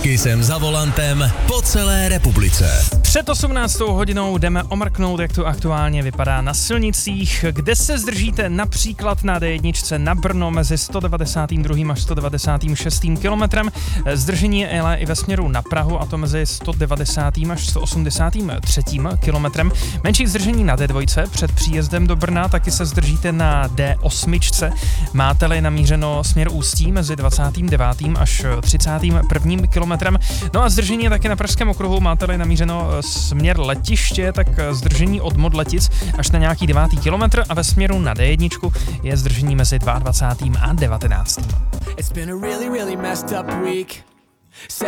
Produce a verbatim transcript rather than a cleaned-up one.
Kissem za volantem po celé republice. Před osmnáctou hodinou jdeme omrknout, jak to aktuálně vypadá na silnicích, kde se zdržíte například na dé jedna na Brno mezi sto devadesát dva až sto devadesát šest kilometrem. Zdržení je ale i ve směru na Prahu, a to mezi sto devadesát až sto osmdesát tři kilometrem. Menší zdržení na dé dva před příjezdem do Brna, taky se zdržíte na dé osm. Máte-li namířeno směr Ústí mezi dvacátým devátým až třicátým prvním kilometrem. No a zdržení je taky na Pražském okruhu, máte-li namířeno směr letiště, tak zdržení od Modletic až na nějaký devátý kilometr, a ve směru na dé jedna je zdržení mezi dvacátým druhým a devatenáctým.